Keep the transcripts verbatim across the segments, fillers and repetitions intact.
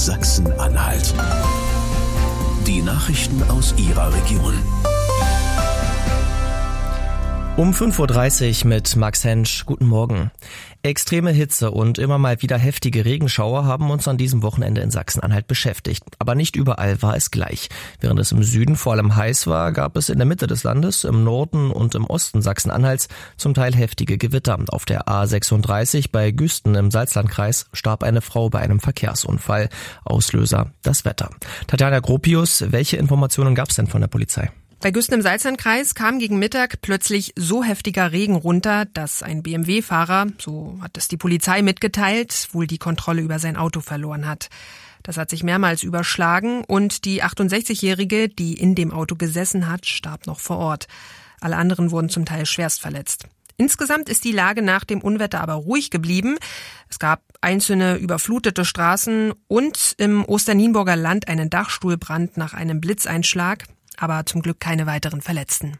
Sachsen-Anhalt. Die Nachrichten aus Ihrer Region. Um fünf Uhr dreißig mit Max Hensch. Guten Morgen. Extreme Hitze und immer mal wieder heftige Regenschauer haben uns an diesem Wochenende in Sachsen-Anhalt beschäftigt. Aber nicht überall war es gleich. Während es im Süden vor allem heiß war, gab es in der Mitte des Landes, im Norden und im Osten Sachsen-Anhalts zum Teil heftige Gewitter. Auf der A sechsunddreißig bei Güsten im Salzlandkreis starb eine Frau bei einem Verkehrsunfall. Auslöser das Wetter. Tatjana Gropius, welche Informationen gab es denn von der Polizei? Bei Güsten im Salzlandkreis kam gegen Mittag plötzlich so heftiger Regen runter, dass ein B M W-Fahrer, so hat es die Polizei mitgeteilt, wohl die Kontrolle über sein Auto verloren hat. Das hat sich mehrmals überschlagen und die achtundsechzigjährige, die in dem Auto gesessen hat, starb noch vor Ort. Alle anderen wurden zum Teil schwerst verletzt. Insgesamt ist die Lage nach dem Unwetter aber ruhig geblieben. Es gab einzelne überflutete Straßen und im Osternienburger Land einen Dachstuhlbrand nach einem Blitzeinschlag. Aber zum Glück keine weiteren Verletzten.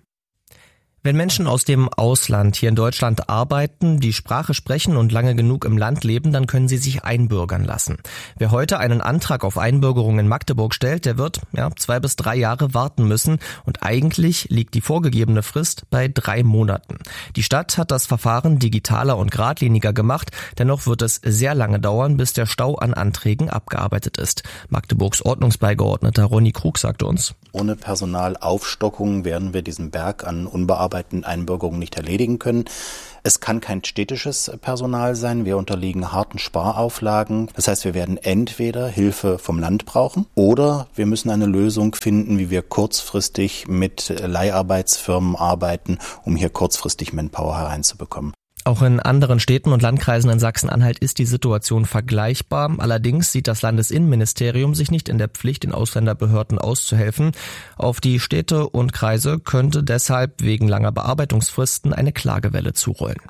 Wenn Menschen aus dem Ausland hier in Deutschland arbeiten, die Sprache sprechen und lange genug im Land leben, dann können sie sich einbürgern lassen. Wer heute einen Antrag auf Einbürgerung in Magdeburg stellt, der wird ja zwei bis drei Jahre warten müssen. Und eigentlich liegt die vorgegebene Frist bei drei Monaten. Die Stadt hat das Verfahren digitaler und geradliniger gemacht. Dennoch wird es sehr lange dauern, bis der Stau an Anträgen abgearbeitet ist. Magdeburgs Ordnungsbeigeordneter Ronny Krug sagte uns: Ohne Personalaufstockung werden wir diesen Berg an unbearbeiteten Einbürgerungen nicht erledigen können. Es kann kein städtisches Personal sein. Wir unterliegen harten Sparauflagen. Das heißt, wir werden entweder Hilfe vom Land brauchen oder wir müssen eine Lösung finden, wie wir kurzfristig mit Leiharbeitsfirmen arbeiten, um hier kurzfristig Manpower hereinzubekommen. Auch in anderen Städten und Landkreisen in Sachsen-Anhalt ist die Situation vergleichbar. Allerdings sieht das Landesinnenministerium sich nicht in der Pflicht, den Ausländerbehörden auszuhelfen. Auf die Städte und Kreise könnte deshalb wegen langer Bearbeitungsfristen eine Klagewelle zurollen.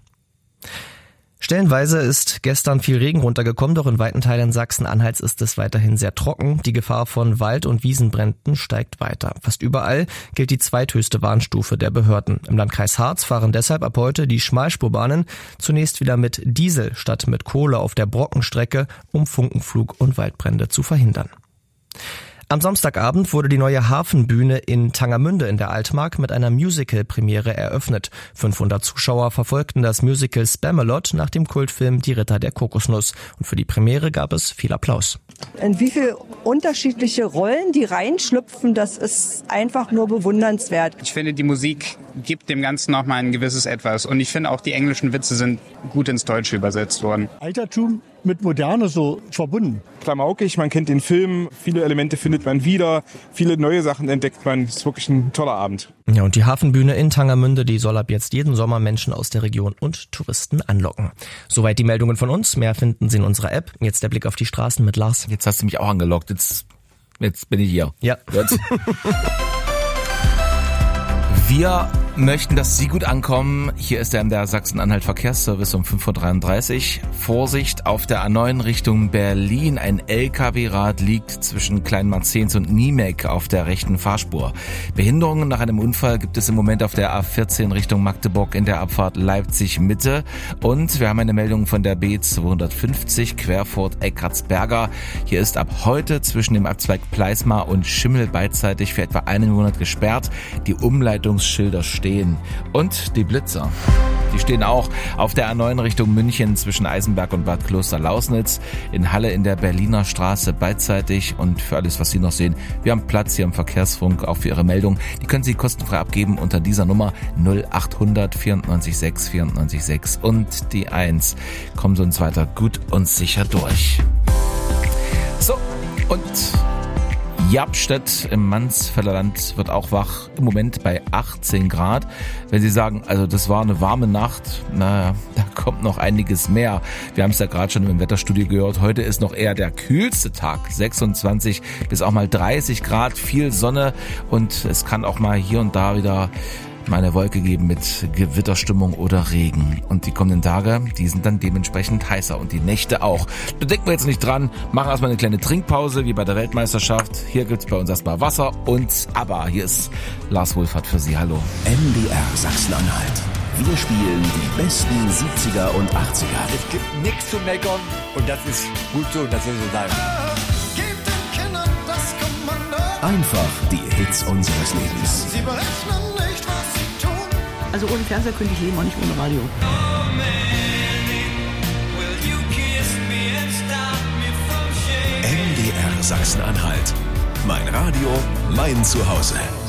Stellenweise ist gestern viel Regen runtergekommen, doch in weiten Teilen Sachsen-Anhalts ist es weiterhin sehr trocken. Die Gefahr von Wald- und Wiesenbränden steigt weiter. Fast überall gilt die zweithöchste Warnstufe der Behörden. Im Landkreis Harz fahren deshalb ab heute die Schmalspurbahnen zunächst wieder mit Diesel statt mit Kohle auf der Brockenstrecke, um Funkenflug und Waldbrände zu verhindern. Am Samstagabend wurde die neue Hafenbühne in Tangermünde in der Altmark mit einer Musical-Premiere eröffnet. fünfhundert Zuschauer verfolgten das Musical Spamalot nach dem Kultfilm Die Ritter der Kokosnuss. Und für die Premiere gab es viel Applaus. In wie viele unterschiedliche Rollen die reinschlüpfen, das ist einfach nur bewundernswert. Ich finde, die Musik gibt dem Ganzen nochmal ein gewisses Etwas. Und ich finde auch, die englischen Witze sind gut ins Deutsche übersetzt worden. Altertum mit Moderne so verbunden. Klamaukig, man kennt den Film, viele Elemente findet man wieder, viele neue Sachen entdeckt man. Es ist wirklich ein toller Abend. Ja, und die Hafenbühne in Tangermünde, die soll ab jetzt jeden Sommer Menschen aus der Region und Touristen anlocken. Soweit die Meldungen von uns. Mehr finden Sie in unserer App. Jetzt der Blick auf die Straßen mit Lars. Jetzt hast du mich auch angelockt. Jetzt, jetzt bin ich hier. Ja. Jetzt. Wir möchten, dass Sie gut ankommen. Hier ist der M D R Sachsen-Anhalt Verkehrsservice um fünf Uhr dreiunddreißig. Vorsicht auf der A neun Richtung Berlin. Ein L K W-Rad liegt zwischen Kleinmarzens und Niemek auf der rechten Fahrspur. Behinderungen nach einem Unfall gibt es im Moment auf der A vierzehn Richtung Magdeburg in der Abfahrt Leipzig-Mitte. Und wir haben eine Meldung von der B zweihundertfünfzig Querfurt-Eckartsberger. Hier ist ab heute zwischen dem Abzweig Pleismar und Schimmel beidseitig für etwa einen Monat gesperrt. Die Umleitungsschilder stehen. Und die Blitzer, die stehen auch auf der A neun Richtung München zwischen Eisenberg und Bad Kloster-Lausnitz, in Halle in der Berliner Straße beidseitig. Und für alles, was Sie noch sehen, wir haben Platz hier im Verkehrsfunk, auch für Ihre Meldung. Die können Sie kostenfrei abgeben unter dieser Nummer null achthundert vierundneunzig sechs vierundneunzig sechs und die eins. Kommen Sie uns weiter gut und sicher durch. So, und Japstedt im Mansfelder Land wird auch wach, im Moment bei achtzehn Grad. Wenn Sie sagen, also das war eine warme Nacht, naja, da kommt noch einiges mehr. Wir haben es ja gerade schon im Wetterstudio gehört, heute ist noch eher der kühlste Tag, sechsundzwanzig bis auch mal dreißig Grad, viel Sonne und es kann auch mal hier und da wieder mal eine Wolke geben mit Gewitterstimmung oder Regen. Und die kommenden Tage, die sind dann dementsprechend heißer und die Nächte auch. Da denken wir jetzt nicht dran, machen erstmal eine kleine Trinkpause, wie bei der Weltmeisterschaft. Hier gibt's bei uns erstmal Wasser und ABBA. Hier ist Lars Wohlfahrt für Sie. Hallo. M D R Sachsen-Anhalt. Wir spielen die besten siebziger und achtziger. Es gibt nichts zu meckern und das ist gut so, das soll so sein. Einfach die Hits unseres Lebens. Sie berechnen nicht, was sie tun. Also ohne Fernseher könnte ich leben, auch nicht ohne Radio. M D R Sachsen-Anhalt. Mein Radio, mein Zuhause.